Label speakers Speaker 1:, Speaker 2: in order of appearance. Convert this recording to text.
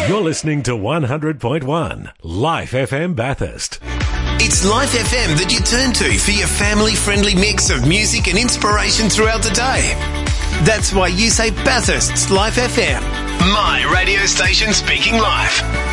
Speaker 1: You're listening to 100.1 Life FM Bathurst.
Speaker 2: It's Life FM that you turn to for your family-friendly mix of music and inspiration throughout the day. That's why you say Bathurst's Life FM. My radio station speaking life.